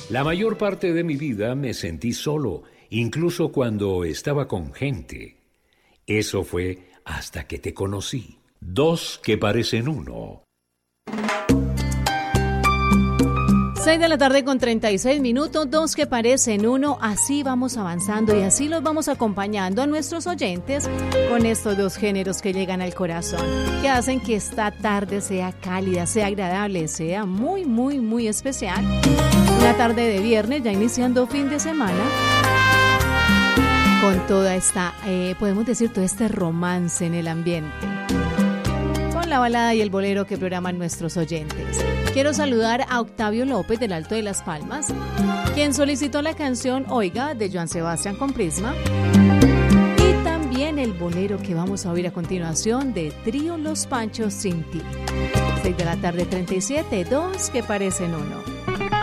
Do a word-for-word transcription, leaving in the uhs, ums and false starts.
La mayor parte de mi vida me sentí solo, incluso cuando estaba con gente. Eso fue hasta que te conocí. Dos que parecen uno. seis de la tarde con treinta y seis minutos, dos que parecen uno, así vamos avanzando y así los vamos acompañando a nuestros oyentes con estos dos géneros que llegan al corazón, que hacen que esta tarde sea cálida, sea agradable, sea muy, muy, muy especial. Una tarde de viernes, ya iniciando fin de semana, con toda esta, eh, podemos decir, todo este romance en el ambiente, con la balada y el bolero que programan nuestros oyentes. Quiero saludar a Octavio López del Alto de las Palmas, quien solicitó la canción Oiga de Joan Sebastián con Prisma, y también el bolero que vamos a oír a continuación de Trío Los Panchos Sin Ti. seis de la tarde treinta y siete, dos que parecen uno.